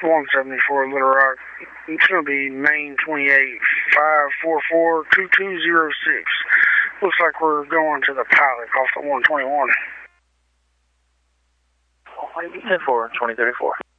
174 Little Rock. It's going to be Main 28 544 2206. Looks like we're going to the Pilot off the 121. 10-4, 2034.